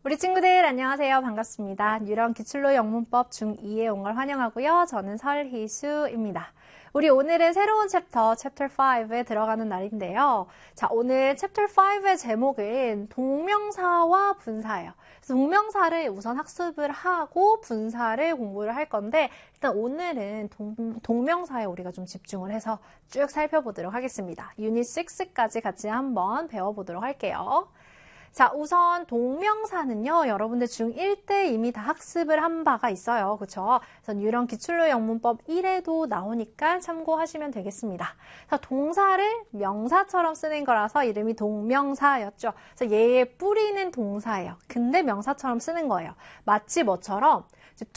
우리 친구들 안녕하세요. 반갑습니다. 뉴런 기출로 영문법 중2에 온 걸 환영하고요. 저는 설희수입니다. 우리 오늘은 새로운 챕터 5에 들어가는 날인데요. 자, 오늘 챕터 5의 제목은 동명사와 분사예요. 그래서 동명사를 우선 학습을 하고 분사를 공부를 할 건데 일단 오늘은 동명사에 우리가 좀 집중을 해서 쭉 살펴보도록 하겠습니다. 유닛 6까지 같이 한번 배워보도록 할게요. 자, 우선 동명사는요, 여러분들 중1 때 이미 다 학습을 한 바가 있어요. 그쵸? 그래서 뉴런 기출로 영문법 1에도 나오니까 참고하시면 되겠습니다. 자, 동사를 명사처럼 쓰는 거라서 이름이 동명사였죠. 그래서 얘의 뿌리는 동사예요. 근데 명사처럼 쓰는 거예요. 마치 뭐처럼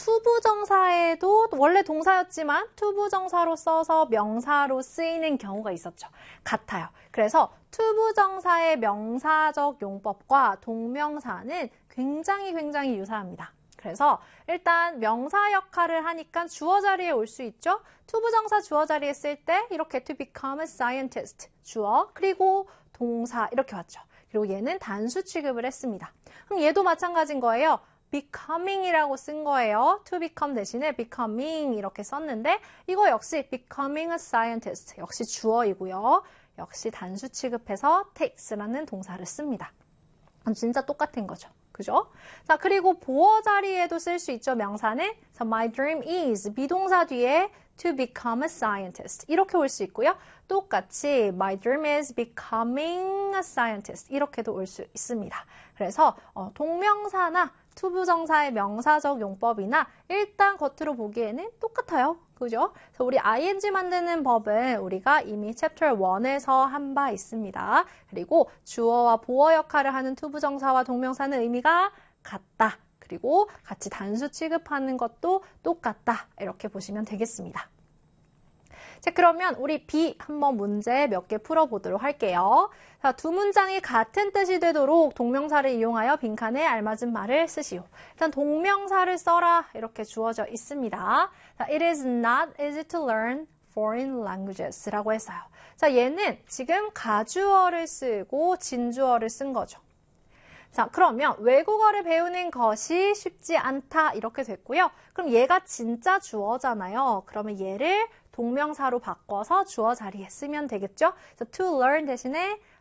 투부정사에도 원래 동사였지만 투부정사로 써서 명사로 쓰이는 경우가 있었죠. 같아요. 그래서 투부정사의 명사적 용법과 동명사는 굉장히 유사합니다. 그래서 일단 명사 역할을 하니까 주어 자리에 올 수 있죠. 투부정사 주어 자리에 쓸 때 이렇게 to become a scientist 주어 그리고 동사 이렇게 왔죠. 그리고 얘는 단수 취급을 했습니다. 그럼 얘도 마찬가지인 거예요. becoming이라고 쓴 거예요. to become 대신에 becoming 이렇게 썼는데 이거 역시 becoming a scientist 역시 주어이고요. 역시 단수 취급해서 takes라는 동사를 씁니다. 진짜 똑같은 거죠. 그죠? 자, 그리고 보어 자리에도 쓸 수 있죠, 명사는. So my dream is 비동사 뒤에 to become a scientist 이렇게 올 수 있고요. 똑같이 my dream is becoming a scientist 이렇게도 올 수 있습니다. 그래서 동명사나 투부정사의 명사적 용법이나 일단 겉으로 보기에는 똑같아요. 그죠? 그래서 우리 ing 만드는 법은 우리가 이미 챕터 1에서 한 바 있습니다. 그리고 주어와 보어 역할을 하는 투부정사와 동명사는 의미가 같다. 그리고 같이 단수 취급하는 것도 똑같다. 이렇게 보시면 되겠습니다. 자, 그러면 우리 B 한번 문제 몇 개 풀어보도록 할게요. 자, 두 문장이 같은 뜻이 되도록 동명사를 이용하여 빈칸에 알맞은 말을 쓰시오. 일단 동명사를 써라 이렇게 주어져 있습니다. 자, it is not easy to learn foreign languages 라고 했어요. 자, 얘는 지금 가주어를 쓰고 진주어를 쓴 거죠. 자, 그러면 외국어를 배우는 것이 쉽지 않다 이렇게 됐고요. 그럼 얘가 진짜 주어잖아요. 그러면 얘를 동명사로 바꿔서 주어 자리에 쓰면 되겠죠? 그래서 to learn 대신에